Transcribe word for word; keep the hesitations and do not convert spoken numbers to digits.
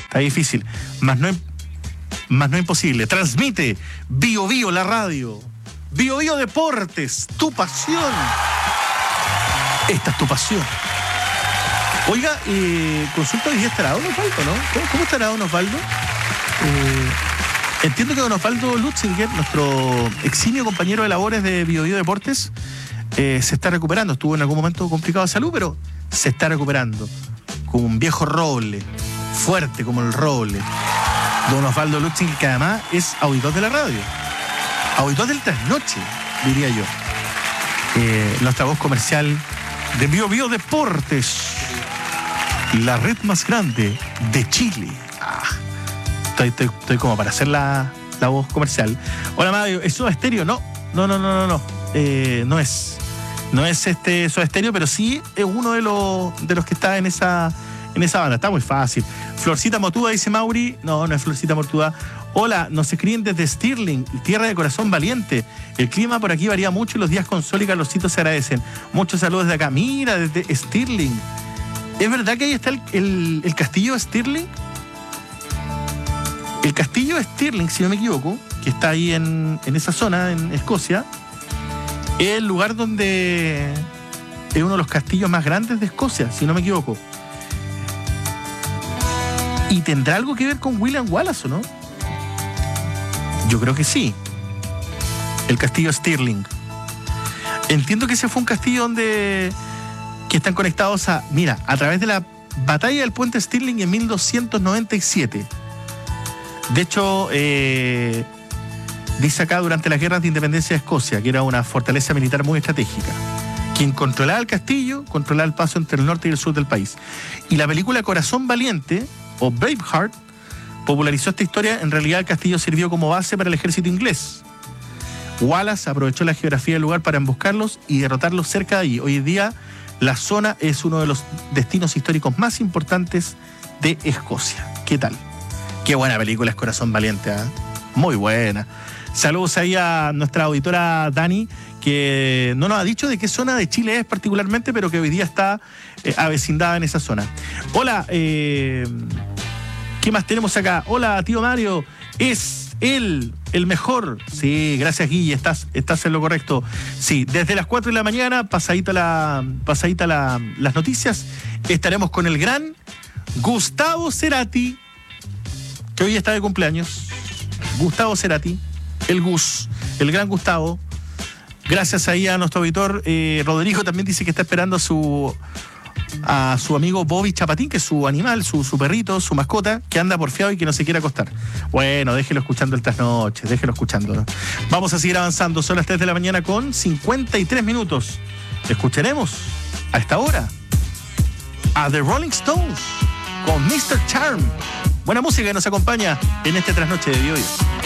Está difícil. Más no, más no imposible. Transmite Bio Bio la radio. Bio Bio Deportes, tu pasión. Esta es tu pasión. Oiga, eh, consulta hoy día estará Don Osvaldo, ¿no? ¿Cómo, cómo estará Don Osvaldo? Eh, entiendo que Don Osvaldo Lutzinger, nuestro eximio compañero de labores de Bio Bio Deportes, eh, se está recuperando. Estuvo en algún momento complicado de salud, pero se está recuperando. Como un viejo roble, fuerte como el roble. Don Osvaldo Lutzinger, que además es auditor de la radio. Auditor del trasnoche, diría yo. Eh, nuestra voz comercial de Bio Bio Deportes, la red más grande de Chile. Ah, estoy, estoy, estoy como para hacer la, la voz comercial. Hola, Mario, ¿es Soda Stereo? No, no, no, no, no, no. Eh, no es. No es este Soda Stereo, pero sí es uno de los, de los que está en esa, en esa banda. Está muy fácil. Florcita Motuda, dice Mauri. No, no es Florcita Motuda. Hola, nos escriben desde Stirling, tierra de corazón valiente. El clima por aquí varía mucho y los días con sol y calorcito se agradecen. Muchos saludos desde acá. Mira, desde Stirling. ¿Es verdad que ahí está el, el, el castillo de Stirling? El castillo de Stirling, si no me equivoco, que está ahí en, en esa zona, en Escocia, es el lugar donde es uno de los castillos más grandes de Escocia, si no me equivoco. ¿Y tendrá algo que ver con William Wallace o no? Yo creo que sí. El castillo Stirling. Entiendo que ese fue un castillo donde que están conectados a, mira, a través de la batalla del puente Stirling en mil doscientos noventa y siete. De hecho, eh, dice acá, durante las guerras de independencia de Escocia, que era una fortaleza militar muy estratégica. Quien controlaba el castillo, controlaba el paso entre el norte y el sur del país. Y la película Corazón Valiente, o Braveheart, popularizó esta historia. En realidad el castillo sirvió como base para el ejército inglés. Wallace aprovechó la geografía del lugar para emboscarlos y derrotarlos cerca de allí. Hoy en día la zona es uno de los destinos históricos más importantes de Escocia. ¿Qué tal? Qué buena película es Corazón Valiente, ¿eh? Muy buena. Saludos ahí a nuestra auditora Dani, que no nos ha dicho de qué zona de Chile es particularmente, pero que hoy día está eh, avecindada en esa zona. Hola, eh, ¿qué más tenemos acá? Hola, tío Mario, es él el mejor. Sí, gracias, Guille, estás, estás en lo correcto. Sí, desde las cuatro de la mañana, pasadita, la, pasadita la, las noticias, estaremos con el gran Gustavo Cerati, que hoy está de cumpleaños. Gustavo Cerati, el Gus, el gran Gustavo. Gracias ahí a nuestro auditor. Eh, Rodrigo también dice que está esperando a su, a su amigo Bobby Chapatín, que es su animal, su, su perrito, su mascota, que anda porfiado y que no se quiere acostar. Bueno, déjelo escuchando el trasnoche, déjelo escuchando. Vamos a seguir avanzando. Son las tres de la mañana con cincuenta y tres minutos. Escucharemos a esta hora a The Rolling Stones con mister Charm. Buena música que nos acompaña en este trasnoche de Bio Bio.